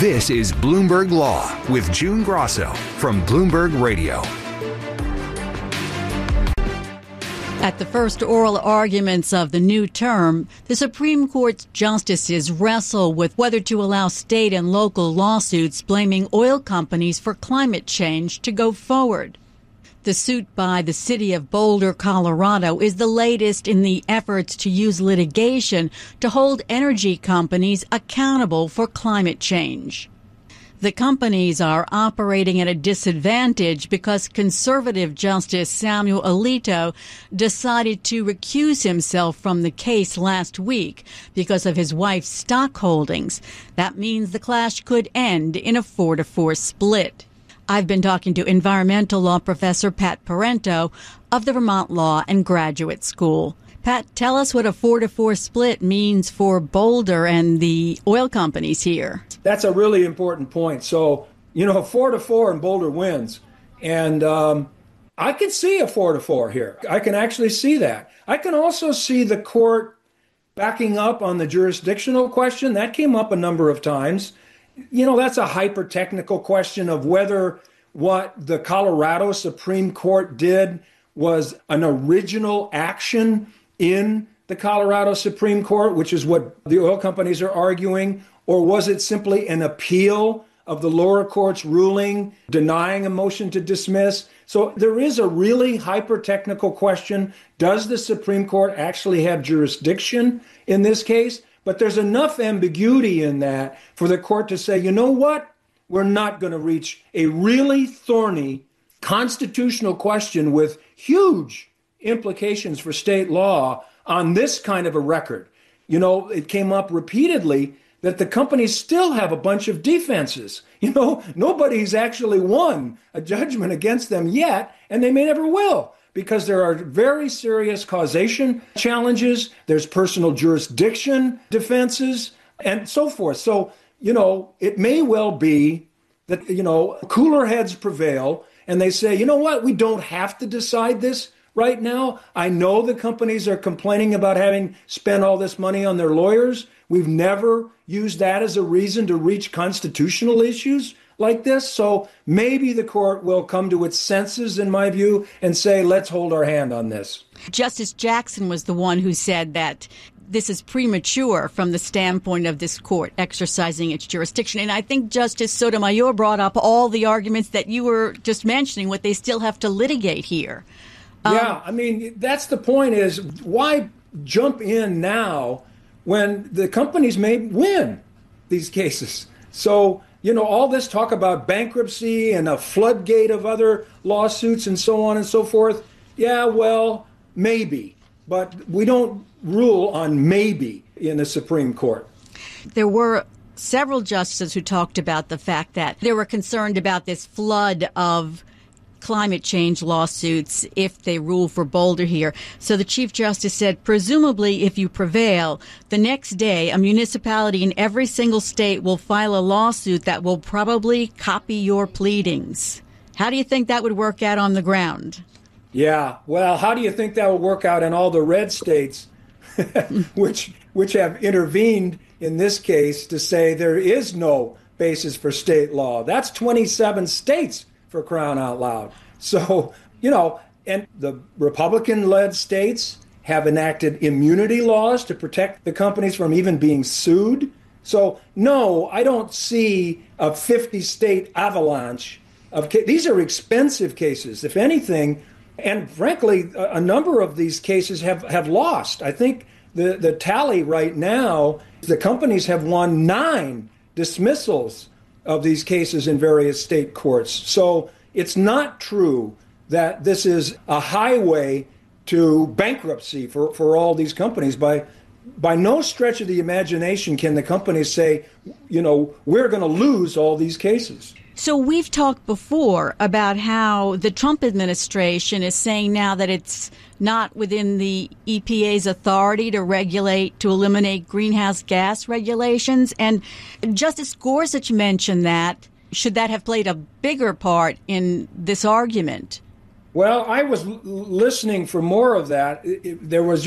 This is Bloomberg Law with June Grosso from Bloomberg Radio. At the first oral arguments of the new term, the Supreme Court's justices wrestle with whether to allow state and local lawsuits blaming oil companies for climate change to go forward. The suit by the city of Boulder, Colorado, is the latest in the efforts to use litigation to hold energy companies accountable for climate change. The companies are operating at a disadvantage because conservative Justice Samuel Alito decided to recuse himself from the case last week because of his wife's stock holdings. That means the clash could end in a 4-4 split. I've been talking to environmental law professor Pat Parento of the Vermont Law and Graduate School. Pat, tell us what a 4-4 split means for Boulder and the oil companies here. That's a really important point. So, 4-4 and Boulder wins. And I can see a 4-4 here. I can actually see that. I can also see the court backing up on the jurisdictional question. That came up a number of times. That's a hyper-technical question of whether what the Colorado Supreme Court did was an original action in the Colorado Supreme Court, which is what the oil companies are arguing, or was it simply an appeal of the lower court's ruling denying a motion to dismiss? So there is a really hyper-technical question. Does the Supreme Court actually have jurisdiction in this case? But there's enough ambiguity in that for the court to say, you know what? We're not going to reach a really thorny constitutional question with huge implications for state law on this kind of a record. It came up repeatedly that the companies still have a bunch of defenses. Nobody's actually won a judgment against them yet, and they may never will, because there are very serious causation challenges, there's personal jurisdiction defenses, and so forth. So, it may well be that, cooler heads prevail, and they say, you know what, we don't have to decide this right now. I know the companies are complaining about having spent all this money on their lawyers. We've never used that as a reason to reach constitutional issues like this. So maybe the court will come to its senses, in my view, and say, let's hold our hand on this. Justice Jackson was the one who said that this is premature from the standpoint of this court exercising its jurisdiction. And I think Justice Sotomayor brought up all the arguments that you were just mentioning, what they still have to litigate here. That's the point, is why jump in now when the companies may win these cases? So, all this talk about bankruptcy and a floodgate of other lawsuits and so on and so forth. Yeah, well, maybe. But we don't rule on maybe in the Supreme Court. There were several justices who talked about the fact that they were concerned about this flood of climate change lawsuits if they rule for Boulder here. So the Chief Justice said, presumably, if you prevail, the next day a municipality in every single state will file a lawsuit that will probably copy your pleadings. How do you think that would work out on the ground? Yeah, well, how do you think that will work out in all the red states which have intervened in this case to say there is no basis for state law? That's 27 states, for crying out loud. So, and the Republican-led states have enacted immunity laws to protect the companies from even being sued. So, no, I don't see a 50-state avalanche of these are expensive cases, if anything. And frankly, a number of these cases have lost. I think the tally right now, the companies have won 9 dismissals of these cases in various state courts. So it's not true that this is a highway to bankruptcy for all these companies. By no stretch of the imagination can the companies say, we're going to lose all these cases. So we've talked before about how the Trump administration is saying now that it's not within the EPA's authority to eliminate greenhouse gas regulations. And Justice Gorsuch mentioned that. Should that have played a bigger part in this argument? Well, I was listening for more of that. There was